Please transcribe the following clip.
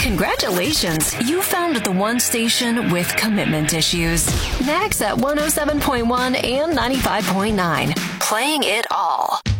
Congratulations, you found the one station with commitment issues. Next at 107.1 and 95.9, playing it all.